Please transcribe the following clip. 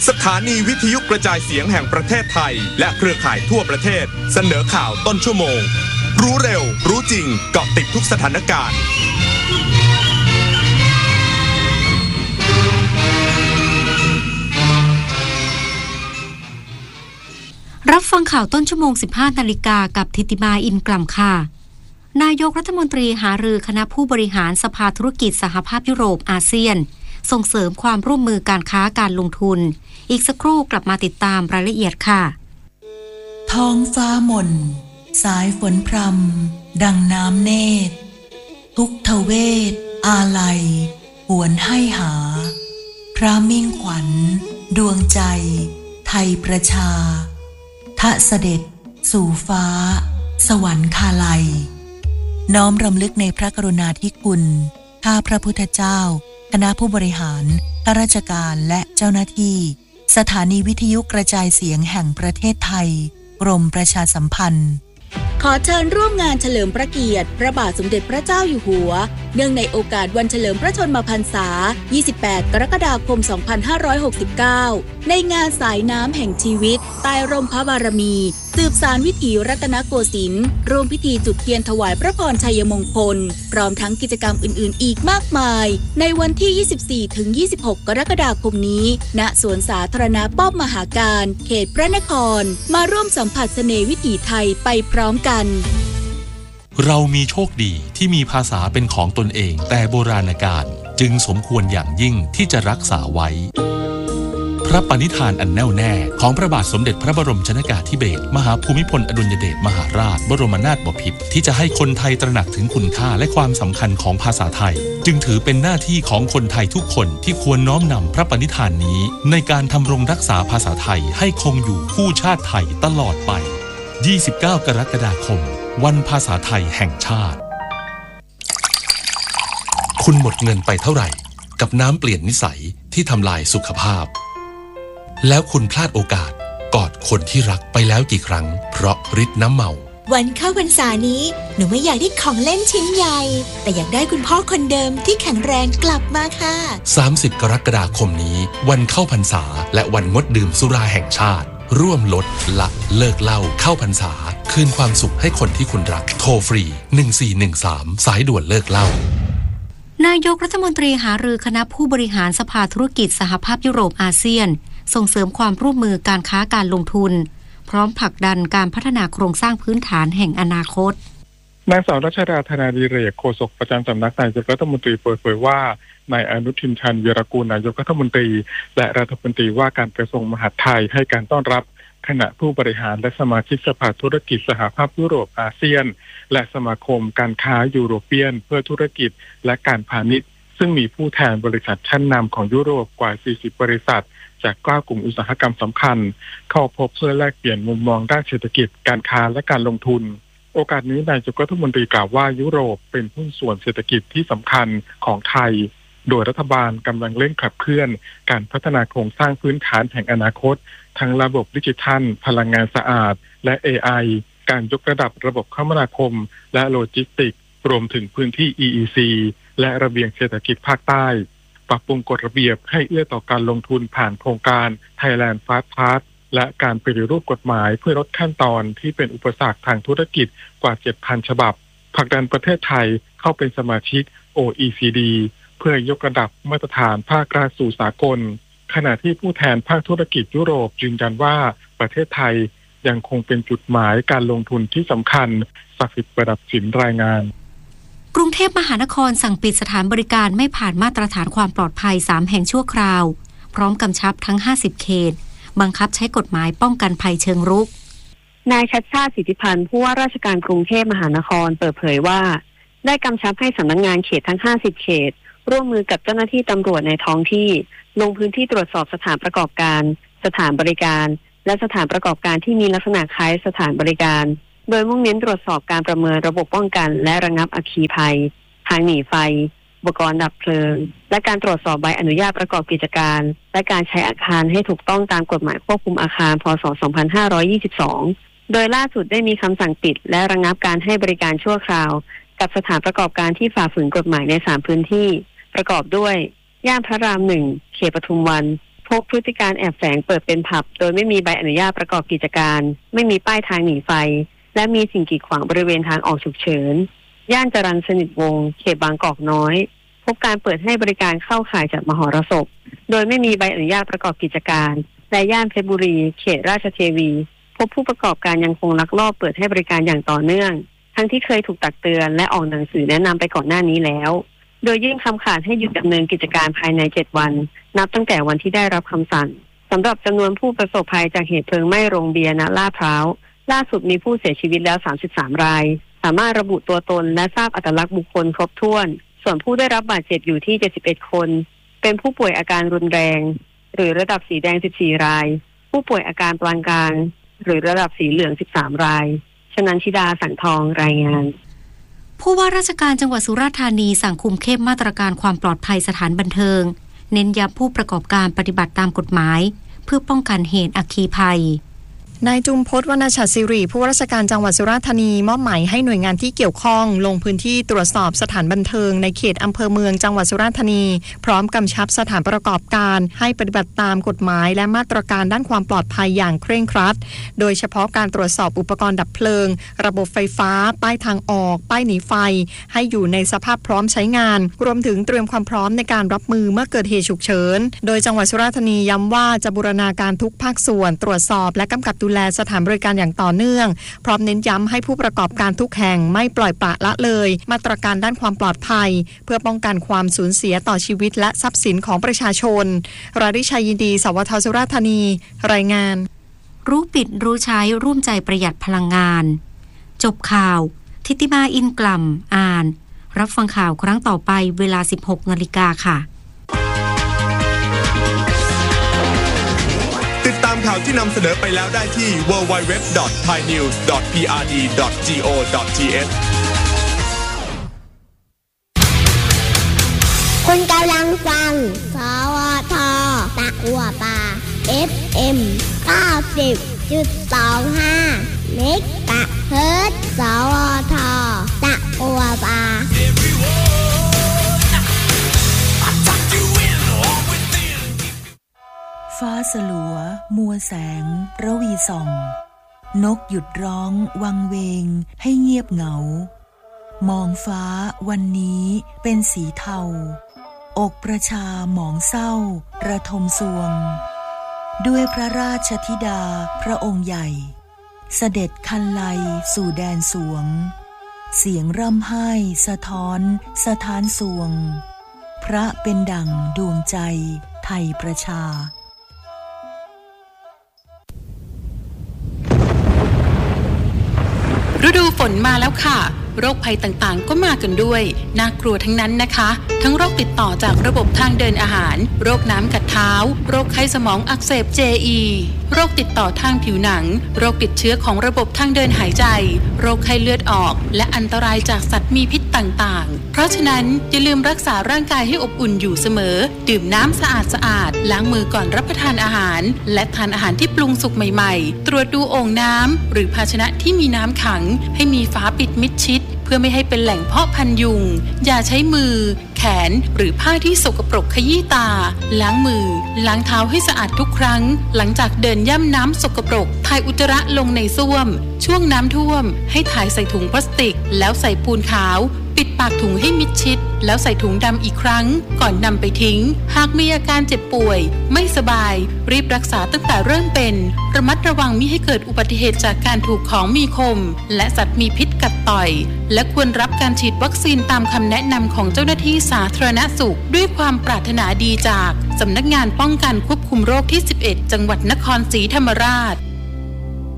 สถานีวิทยุกระจายเสียงแห่งประเทศไทยและเครือข่ายทั่วประเทศเสนอข่าวต้นชั่วโมงรู้เร็วรู้จริงเกาะติดทุกสถานการณ์รับฟังข่าวต้นชั่วโมง 15 นาฬิกากับธิติมาอินกล่ำค่ะนายกรัฐมนตรีหารือคณะผู้บริหารสภาธุรกิจสหภาพยุโรปอาเซียนส่งเสริมความร่วมมือการค้าการลงทุนอีกสักครู่กลับมาติดตามรายละเอียดค่ะท้องฟ้าหม่นสายฝนพรำดังน้ำเนตรทุกทเวทอาลัยหวนให้หาพระมิ่งขวัญดวงใจไทยประชาทะเสด็จสู่ฟ้าสวรรคาลัยน้อมรำลึกในพระกรุณาธิคุณข้าพระพุทธเจ้าคณะผู้บริหารข้าราชการและเจ้าหน้าที่สถานีวิทยุกระจายเสียงแห่งประเทศไทยกรมประชาสัมพันธ์ขอเชิญร่วมงานเฉลิมพระเกียรติพระบาทสมเด็จพระเจ้าอยู่หัวเนื่องในโอกาสวันเฉลิมพระชนมพรรษา 28 กรกฎาคม 2569 ในงานสายน้ำแห่งชีวิตใต้ร่มพระบารมีสืบสานวิถีรัตนโกสินทร์ร่วมพิธีจุดเทียนถวายพระพรชัยมงคลพร้อมทั้งกิจกรรมอื่นๆอีกมากมายในวันที่ 24-26 กรกฎาคมนี้ณสวนสาธารณะป้อมมหาการเขตพระนครมาร่วมสัมผัสเสน่ห์วิถีไทยไปพร้อมกันเรามีโชคดีที่มีภาษาเป็นของตนเองแต่โบราณกาลจึงสมควรอย่างยิ่งที่จะรักษาไว้พระปณิธานอันแน่วแน่ของพระบาทสมเด็จพระบรมชนกาธิเบศรมหาภูมิพลอดุลยเดชมหาราชบรมนาถบพิตรที่จะให้คนไทยตระหนักถึงคุณค่าและความสำคัญของภาษาไทยจึงถือเป็นหน้าที่ของคนไทยทุกคนที่ควรน้อมนำพระปณิธานนี้ในการทำรงรักษาภาษาไทยให้คงอยู่คู่ชาติไทยตลอดไป29 กรกฎาคมวันภาษาไทยแห่งชาติคุณหมดเงินไปเท่าไหร่กับน้ำเปลี่ยนนิสัยที่ทำลายสุขภาพแล้วคุณพลาดโอกาสกอดคนที่รักไปแล้วกี่ครั้งเพราะฤทธิ์น้ำเมาวันเข้าพรรษานี้หนูไม่อยากได้ของเล่นชิ้นใหญ่แต่อยากได้คุณพ่อคนเดิมที่แข็งแรงกลับมาค่ะ 30 กรกฎาคมนี้วันเข้าพรรษาและวันงดดื่มสุราแห่งชาติร่วมลดละเลิกเหล้าเข้าพรรษาคืนความสุขให้คนที่คุณรักโทรฟรี1413สายด่วนเลิกเหล้านายกรัฐมนตรีหารือคณะผู้บริหารสภาธุรกิจสหภาพยุโรปอาเซียนส่งเสริมความร่วมมือการค้าการลงทุนพร้อมผลักดันการพัฒนาโครงสร้างพื้นฐานแห่งอนาคตนางสาวรัชดาธนาดิเรกโฆษกประจำสำนักนายกรัฐมนตรีเปิดเผยว่านายอนุทินชาญวีรกูลนายกรัฐมนตรีและรัฐมนตรีว่าการกระทรวงมหาดไทยให้การต้อนรับคณะผู้บริหารและสมาชิกสภาธุรกิจสหภาพยุโรปอาเซียนและสมาคมการค้ายูโรเปียนเพื่อธุรกิจและการพาณิชย์ซึ่งมีผู้แทนบริษัทชั้นนำของยุโรปกว่า40บริษัทจาก9กลุ่มอุตสาหกรรมสำคัญเข้าพบเพื่อแลกเปลี่ยนมุมมองด้านเศรษฐกิจการค้าและการลงทุนโอกาสนี้นายกรัฐมนตรีกล่าวว่ายุโรปเป็นหุ้นส่วนเศรษฐกิจที่สำคัญของไทยโดยรัฐบาลกำลังเร่งขับเคลื่อนการพัฒนาโครงสร้างพื้นฐานแห่งอนาคตทั้งระบบดิจิทัลพลังงานสะอาดและ AI การยกระดับระบบคมนาคมและโลจิสติกส์รวมถึงพื้นที่ EEC และระเบียงเศรษฐกิจภาคใต้ปรับปรุงกฎระเบียบให้เอื้อต่อการลงทุนผ่านโครงการ Thailand Fast Pass และการปฏิรูปกฎหมายเพื่อลดขั้นตอนที่เป็นอุปสรรคทางธุรกิจกว่า 7,000 ฉบับผลักดันประเทศไทยเข้าเป็นสมาชิก OECD เพื่อยกระดับมาตรฐานภาครัฐสู่สากลขณะที่ผู้แทนภาคธุรกิจยุโรปยืนยันว่าประเทศไทยยังคงเป็นจุดหมายการลงทุนที่สำคัญศักดิ์สิทธิ์ประดับสินรายงานกรุงเทพมหานครสั่งปิดสถานบริการไม่ผ่านมาตรฐานความปลอดภัย3แห่งชั่วคราวพร้อมกำชับทั้ง50เขตบังคับใช้กฎหมายป้องกันภัยเชิงรุกนายชัชชาติสิทธิพันธ์ผู้ว่าราชการกรุงเทพมหานครเปิดเผยว่าได้กำชับให้สำนักงานเขตทั้ง50เขตร่วมมือกับเจ้าหน้าที่ตำรวจในท้องที่ลงพื้นที่ตรวจสอบสถานประกอบการสถานบริการและสถานประกอบการที่มีลักษณะคล้ายสถานบริการโดยมุ่งเน้นตรวจสอบการประเมินระบบป้องกันและระงับอัคคีภัยทางหนีไฟอุปกรณ์ดับเพลิงและการตรวจสอบใบอนุญาตประกอบกิจการและการใช้อาคารให้ถูกต้องตามกฎหมายควบคุมอาคารพ.ศ. 2522โดยล่าสุดได้มีคำสั่งปิดและระงับการให้บริการชั่วคราวกับสถานประกอบการที่ฝ่าฝืนกฎหมายใน3พื้นที่ประกอบด้วยย่านพระราม1เขตปทุมวันพบพฤติการแอบแฝงเปิดเป็นผับโดยไม่มีใบอนุญาตประกอบกิจการไม่มีป้ายทางหนีไฟและมีสิ่งกีดขวางบริเวณทางออกฉุกเฉินย่านจรัญสนิทวงศ์เขตบางกอกน้อยพบการเปิดให้บริการเข้าข่ายจัดมหรสพโดยไม่มีใบอนุญาตประกอบกิจการและย่านเพชรบุรีเขตราชเทวีพบผู้ประกอบการยังคงลักลอบเปิดให้บริการอย่างต่อเนื่องทั้งที่เคยถูกตักเตือนและออกหนังสือแนะนำไปก่อนหน้านี้แล้วโดยยื่นคำขาดให้หยุดดำเนินกิจการภายใน7วันนับตั้งแต่วันที่ได้รับคำสั่งสำหรับจำนวนผู้ประสบภัยจากเหตุเพลิงไหม้โรงเบียร์ณลาดพร้าวล่าสุดมีผู้เสียชีวิตแล้ว33รายสามารถระบุตัวตนและทราบอัตลักษณ์บุคคลครบถ้วนส่วนผู้ได้รับบาดเจ็บอยู่ที่71คนเป็นผู้ป่วยอาการรุนแรงหรือระดับสีแดง14รายผู้ป่วยอาการปานกลางหรือระดับสีเหลือง13รายชนันชิดาสังทองรายงานผู้ว่าราชการจังหวัดสุราษฎร์ธานีสั่งคุมเข้มมาตรการความปลอดภัยสถานบันเทิงเน้นย้ำผู้ประกอบการปฏิบัติตามกฎหมายเพื่อป้องกันเหตุอัคคีภัยนายจุมพจน์ วรรณฉัตรศิริผู้ว่าราชการจังหวัดสุราษฎร์ธานีมอบหมายให้หน่วยงานที่เกี่ยวข้องลงพื้นที่ตรวจสอบสถานบันเทิงในเขตอำเภอเมืองจังหวัดสุราษฎร์ธานีพร้อมกำชับสถานประกอบการให้ปฏิบัติตามกฎหมายและมาตรการด้านความปลอดภัยอย่างเคร่งครัดโดยเฉพาะการตรวจสอบอุปกรณ์ดับเพลิงระบบไฟฟ้าป้ายทางออกป้ายหนีไฟให้อยู่ในสภาพพร้อมใช้งานรวมถึงเตรียมความพร้อมในการรับมือเมื่อเกิดเหตุฉุกเฉินโดยจังหวัดสุราษฎร์ธานีย้ำว่าจะบูรณาการทุกภาคส่วนตรวจสอบและกำกับดูแลสถานบริการอย่างต่อเนื่องพร้อมเน้นย้ำให้ผู้ประกอบการทุกแห่งไม่ปล่อยปละละเลยมาตรการด้านความปลอดภัยเพื่อป้องกันความสูญเสียต่อชีวิตและทรัพย์สินของประชาชนราดิชัยยินดีสวทสุราษฎร์ธานีรายงานรู้ปิดรู้ใช้ร่วมใจประหยัดพลังงานจบข่าวทิติมาอินกล่ำอ่านรับฟังข่าวครั้งต่อไปเวลา 16 นาฬิกาค่ะติดตามข่าวที่นำเสนอไปแล้วได้ที่ www.thainews.prd.go.th คุณกำลังฟังสวท.ตะกั่วป่า FM 90.25 เมกะเฮิรตซ์สวท.ตะกั่วป่าฟ้าสลัวมัวแสงระวีส่องนกหยุดร้องวังเวงให้เงียบเหงามองฟ้าวันนี้เป็นสีเทาอกประชาหมองเศร้าระทมสวงด้วยพระราชธิดาพระองค์ใหญ่เสด็จคันไลสู่แดนสวงเสียงร่ำไห้สะท้อนสถานสวงพระเป็นดั่งดวงใจไทยประชาฤดูฝนมาแล้วค่ะโรคภัยต่างๆก็มากันด้วยน่ากลัวทั้งนั้นนะคะทั้งโรคติดต่อจากระบบทางเดินอาหารโรคน้ำกัดเท้าโรคไข้สมองอักเสบ JE โรคติดต่อทางผิวหนังโรคติดเชื้อของระบบทางเดินหายใจโรคไข้เลือดออกและอันตรายจากสัตว์มีพิษต่างๆเพราะฉะนั้นอย่าลืมรักษาร่างกายให้อบอุ่นอยู่เสมอดื่มน้ำสะอาดล้างมือก่อนรับประทานอาหารและทานอาหารที่ปรุงสุกใหม่ๆตรวจดูโอ่งน้ำหรือภาชนะที่มีน้ำขังให้มีฝาปิดมิดชิดเพื่อไม่ให้เป็นแหล่งเพาะพันธุ์ยุงอย่าใช้มือแขนหรือผ้าที่สกปรกขยี้ตาล้างมือล้างเท้าให้สะอาดทุกครั้งหลังจากเดินย่ำน้ำสกปรกถ่ายอุจจาระลงในส้วมช่วงน้ำท่วมให้ถ่ายใส่ถุงพลาสติกแล้วใส่ปูนขาวปิดปากถุงให้มิดชิดแล้วใส่ถุงดำอีกครั้งก่อนนำไปทิ้งหากมีอาการเจ็บป่วยไม่สบายรีบรักษาตั้งแต่เริ่มเป็นระมัดระวังมิให้เกิดอุบัติเหตุจากการถูกของมีคมและสัตว์มีพิษกัดต่อยและควรรับการฉีดวัคซีนตามคำแนะนำของเจ้าหน้าที่สาธารณสุขด้วยความปรารถนาดีจากสำนักงานป้องกันควบคุมโรคที่ 11 จังหวัดนครศรีธรรมราช